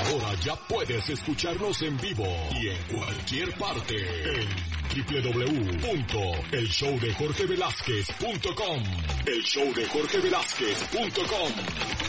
Ahora ya puedes escucharnos en vivo y en cualquier parte en www.elshowdejorgevelazquez.com. elshowdejorgevelazquez.com.